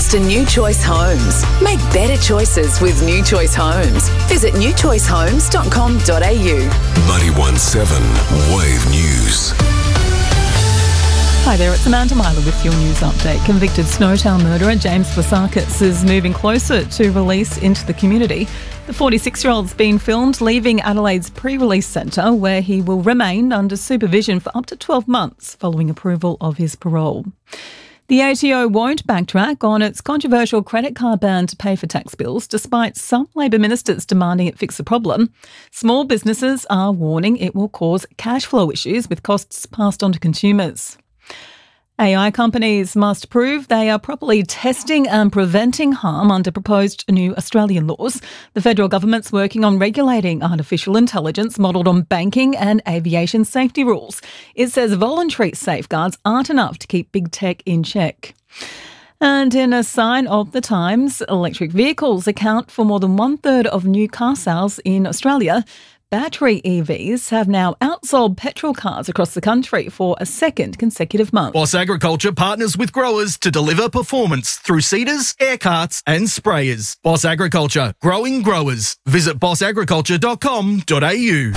to New Choice Homes. Make better choices with New Choice Homes. Visit newchoicehomes.com.au. 91.7 Wave News. Hi there, it's Amanda Myler with your news update. Convicted Snowtown murderer James Vasakis is moving closer to release into the community. The 46-year-old's been filmed leaving Adelaide's pre-release centre, where he will remain under supervision for up to 12 months following approval of his parole. The ATO won't backtrack on its controversial credit card ban to pay for tax bills, despite some Labor ministers demanding it fix the problem. Small businesses are warning it will cause cash flow issues with costs passed on to consumers. AI companies must prove they are properly testing and preventing harm under proposed new Australian laws. The federal government's working on regulating artificial intelligence modelled on banking and aviation safety rules. It says voluntary safeguards aren't enough to keep big tech in check. And in a sign of the times, electric vehicles account for more than 1/3 of new car sales in Australia. Battery EVs have now outsold petrol cars across the country for a second consecutive month. Boss Agriculture partners with growers to deliver performance through seeders, air carts and sprayers. Boss Agriculture, growing growers. Visit bossagriculture.com.au.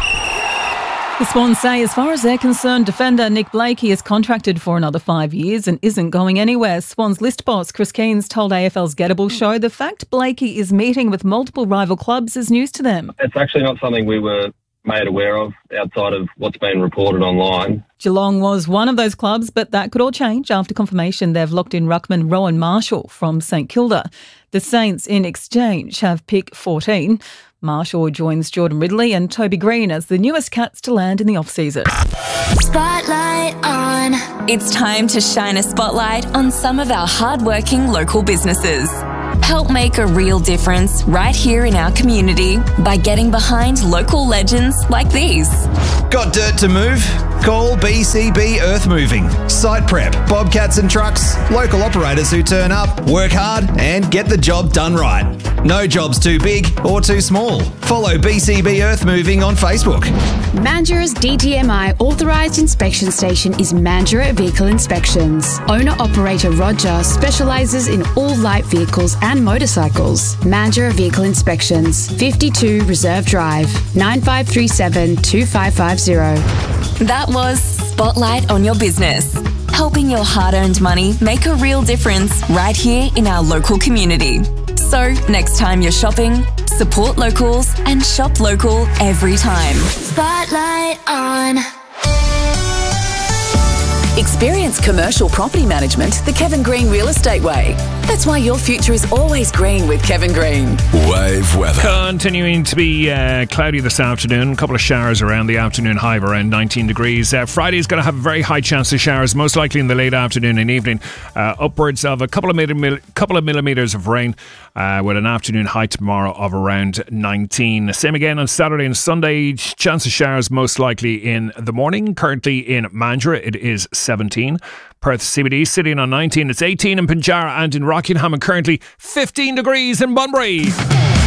The Swans say, as far as they're concerned, defender Nick Blakey is contracted for another 5 years and isn't going anywhere. Swans list boss Chris Keynes told AFL's Gettable Show the fact Blakey is meeting with multiple rival clubs is news to them. It's actually not something we were made aware of outside of what's been reported online. Geelong was one of those clubs, but that could all change after confirmation they've locked in ruckman Rowan Marshall from St Kilda. The Saints, in exchange, have pick 14. Marshall joins Jordan Ridley and Toby Green as the newest Cats to land in the off-season. Spotlight on. It's time to shine a spotlight on some of our hard-working local businesses. Help make a real difference right here in our community by getting behind local legends like these. Got dirt to move? Call BCB Earth Moving. Site prep, bobcats and trucks, local operators who turn up, work hard and get the job done right. No job's too big or too small. Follow BCB Earth Moving on Facebook. Mandurah's DTMI authorised inspection station is Mandurah Vehicle Inspections. Owner-operator Roger specialises in all light vehicles and motorcycles. Mandurah Vehicle Inspections, 52 Reserve Drive, 9537 2550. That was Spotlight on Your Business. Helping your hard-earned money make a real difference right here in our local community. So, next time you're shopping, support locals and shop local every time. Spotlight on. Experience commercial property management the Kevin Green Real Estate Way. That's why your future is always green with Kevin Green. Wave weather. Continuing to be cloudy this afternoon. A couple of showers around the afternoon, high of around 19 degrees. Friday's going to have a very high chance of showers, most likely in the late afternoon and evening. Upwards of a couple of millimetres of rain with an afternoon high tomorrow of around 19. Same again on Saturday and Sunday. Chance of showers most likely in the morning. Currently in Mandurah, it is 17. Perth CBD sitting on 19. It's 18 in Pinjarra and in Rockingham, and currently 15 degrees in Bunbury.